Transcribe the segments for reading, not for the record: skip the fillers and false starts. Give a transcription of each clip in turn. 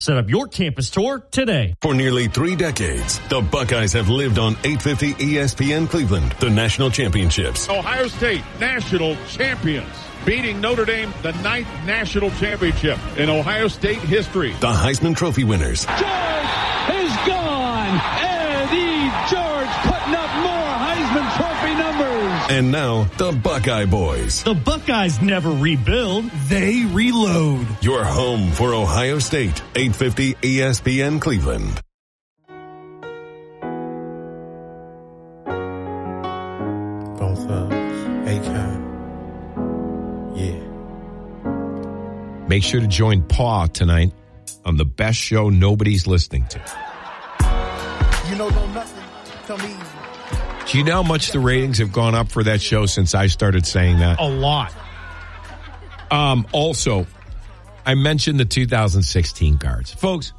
Set up your campus tour today. For nearly 3 decades, the Buckeyes have lived on 850 ESPN Cleveland, the national championships. Ohio State, national champions, beating Notre Dame, the 9th national championship in Ohio State history. The Heisman Trophy winners. George is gone. Eddie George putting up more Heisman Trophy numbers. And now, the Buckeye Boys. The Buckeyes never rebuild. They reload. Your home for Ohio State, 850 ESPN Cleveland. Both Akon. Yeah. Make sure to join Paw tonight on the best show nobody's listening to. You know nothing. Tell me. Do you know how much the ratings have gone up for that show since I started saying that? A lot. Also, I mentioned the 2016 cards. Folks,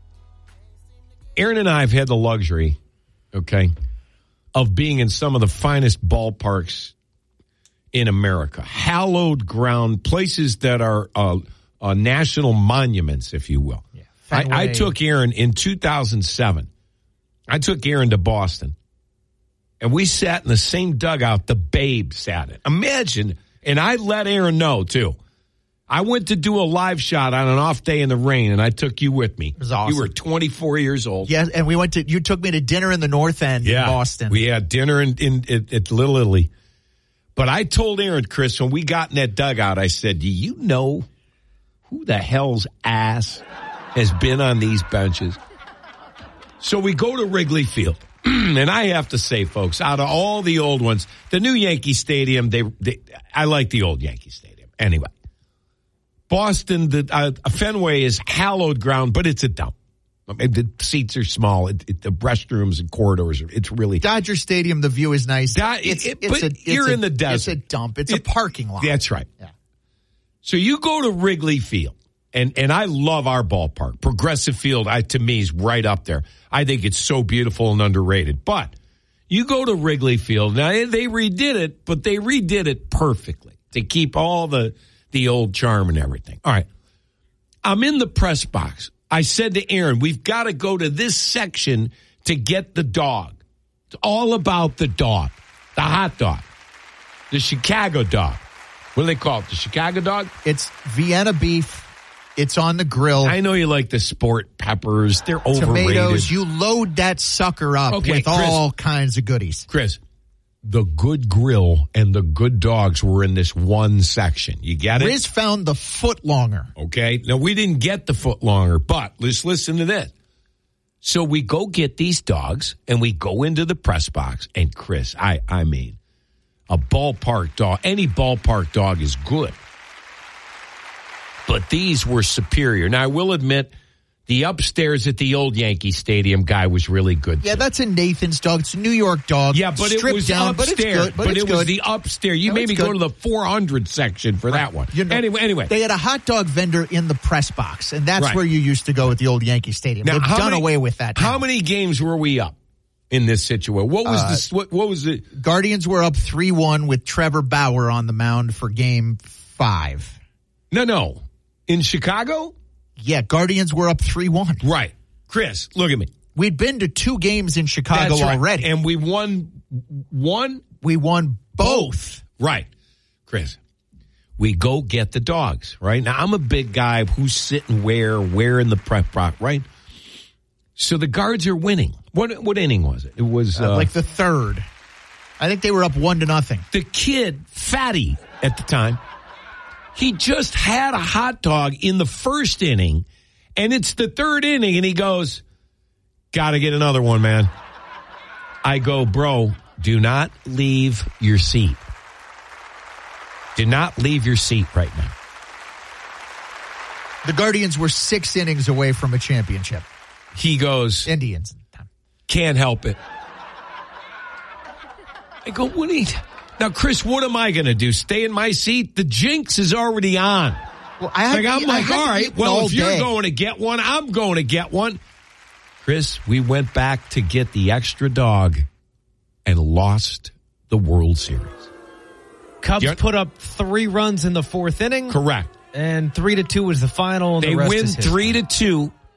Aaron and I have had the luxury, okay, of being in some of the finest ballparks in America. Hallowed ground, places that are national monuments, if you will. Yeah. I took Aaron in 2007. I took Aaron to Boston. And we sat in the same dugout the Babe sat in. Imagine, and I let Aaron know, too. I went to do a live shot on an off day in the rain, and I took you with me. It was awesome. You were 24 years old. Yes, and you took me to dinner in the North End in Boston. We had dinner at Little Italy. But I told Aaron, Chris, when we got in that dugout, I said, do you know who the hell's ass has been on these benches? So we go to Wrigley Field. And I have to say, folks, out of all the old ones, the new Yankee Stadium, I like the old Yankee Stadium. Anyway, Boston, Fenway is hallowed ground, but it's a dump. I mean, the seats are small. The restrooms and corridors, it's really... Dodger Stadium, the view is nice. But you're in the desert. It's a dump. It's a parking lot. That's right. Yeah. So you go to Wrigley Field. And I love our ballpark. Progressive Field, to me, is right up there. I think it's so beautiful and underrated. But you go to Wrigley Field. Now, they redid it, but they redid it perfectly to keep all the old charm and everything. All right. I'm in the press box. I said to Aaron, we've got to go to this section to get the dog. It's all about the dog, the hot dog, the Chicago dog. What do they call it? The Chicago dog? It's Vienna beef. It's on the grill. I know you like the sport peppers. They're overrated. Tomatoes. You load that sucker up with all kinds of goodies. Chris, the good grill and the good dogs were in this one section. You get it? Riz found the foot longer. Okay. Now, we didn't get the foot longer, but let's listen to this. So we go get these dogs, and we go into the press box. And, Chris, I mean, a ballpark dog, any ballpark dog is good. But these were superior. Now, I will admit, the upstairs at the old Yankee Stadium guy was really good. Yeah, that's a Nathan's dog. It's a New York dog. Yeah, but it was down, upstairs. But it was the upstairs. You maybe go to the 400 section for that one. You know, anyway. They had a hot dog vendor in the press box, and that's where you used to go at the old Yankee Stadium. Now, they've done away with that now. How many games were we up in this situation? What was what was it? Guardians were up 3-1 with Trevor Bauer on the mound for Game 5. No. In Chicago? Yeah, Guardians were up 3-1. Right. Chris, look at me. We'd been to 2 games in Chicago already. And we won one? We won both. Right. Chris, we go get the dogs, right? Now, I'm a big guy who's sitting where in the prep box, right? So the Guards are winning. What inning was it? It was... like the third. I think they were up 1-0. The kid, Fatty, at the time... He just had a hot dog in the first inning, and it's the third inning, and he goes, got to get another one, man. I go, bro, do not leave your seat. Do not leave your seat right now. The Guardians were 6 innings away from a championship. He goes, Indians. Can't help it. I go, what are you... Now, Chris, what am I going to do? Stay in my seat? The jinx is already on. Well, I'm like, all right, well, if you're going to get one, I'm going to get one. Chris, we went back to get the extra dog and lost the World Series. Cubs put up 3 runs in the 4th inning. Correct. And 3-2 was the final. They win 3-2.